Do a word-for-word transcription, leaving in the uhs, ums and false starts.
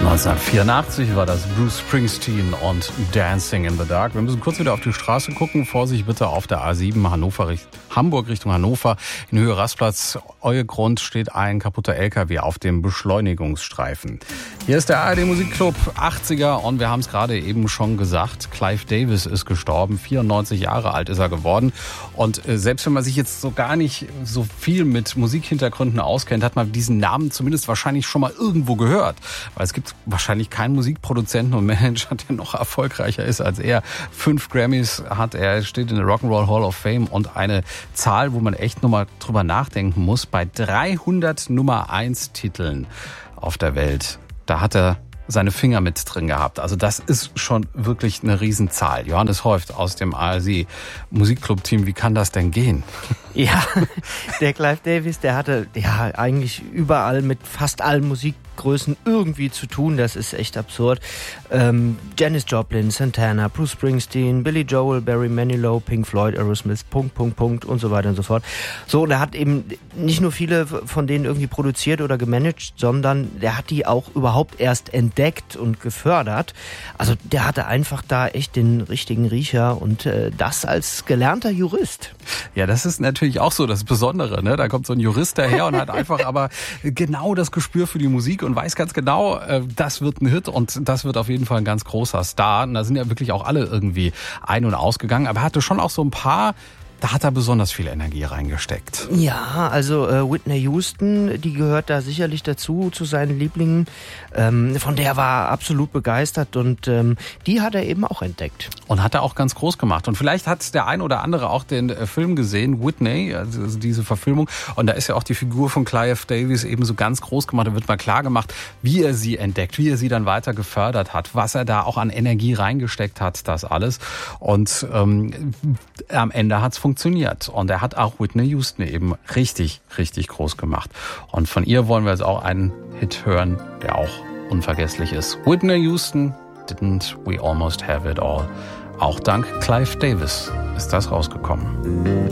neunzehnhundertvierundachtzig war das Bruce Springsteen und Dancing in the Dark. Wir müssen kurz wieder auf die Straße gucken. Vorsicht bitte auf der A sieben Hannover, Hamburg Richtung Hannover. In Höhe Rastplatz Euegrund steht ein kaputter L K W auf dem Beschleunigungsstreifen. Hier ist der A R D Musikclub achtziger und wir haben es gerade eben schon gesagt. Clive Davis ist gestorben. vierundneunzig Jahre alt ist er geworden. Und selbst wenn man sich jetzt so gar nicht so viel mit Musikhintergründen auskennt, hat man diesen Namen zumindest wahrscheinlich schon mal irgendwo gehört. Weil es gibt wahrscheinlich keinen Musikproduzenten und Manager, der noch erfolgreicher ist als er. Fünf Grammys hat er, er steht in der Rock'n'Roll Hall of Fame und eine Zahl, wo man echt nochmal drüber nachdenken muss, bei dreihundert Nummer eins Titeln auf der Welt. Da hat er seine Finger mit drin gehabt. Also das ist schon wirklich eine Riesenzahl. Johannes Häuft aus dem A R D Musikclub-Team, wie kann das denn gehen? Ja, der Clive Davis, der hatte ja eigentlich überall mit fast allen Musikgrößen irgendwie zu tun. Das ist echt absurd. Ähm, Janis Joplin, Santana, Bruce Springsteen, Billy Joel, Barry Manilow, Pink Floyd, Aerosmith, Punkt, Punkt, Punkt und so weiter und so fort. So, und er hat eben nicht nur viele von denen irgendwie produziert oder gemanagt, sondern der hat die auch überhaupt erst entdeckt und gefördert. Also der hatte einfach da echt den richtigen Riecher und äh, das als gelernter Jurist. Ja, das ist natürlich auch so das Besondere, ne? Da kommt so ein Jurist daher und hat einfach aber genau das Gespür für die Musik und weiß ganz genau, äh, das wird ein Hit und das wird auf jeden Fall ein ganz großer Star. Und da sind ja wirklich auch alle irgendwie ein- und ausgegangen, aber er hatte schon auch so ein paar. Da hat er besonders viel Energie reingesteckt. Ja, also äh, Whitney Houston, die gehört da sicherlich dazu, zu seinen Lieblingen. Ähm, von der war er absolut begeistert und ähm, die hat er eben auch entdeckt. Und hat er auch ganz groß gemacht. Und vielleicht hat der ein oder andere auch den äh, Film gesehen, Whitney, also diese Verfilmung. Und da ist ja auch die Figur von Clive Davis eben so ganz groß gemacht. Da wird mal klar gemacht, wie er sie entdeckt, wie er sie dann weiter gefördert hat, was er da auch an Energie reingesteckt hat, das alles. Und ähm, am Ende hat's funktioniert. Funktioniert. Und er hat auch Whitney Houston eben richtig, richtig groß gemacht. Und von ihr wollen wir jetzt auch einen Hit hören, der auch unvergesslich ist. Whitney Houston, Didn't We Almost Have It All. Auch dank Clive Davis ist das rausgekommen.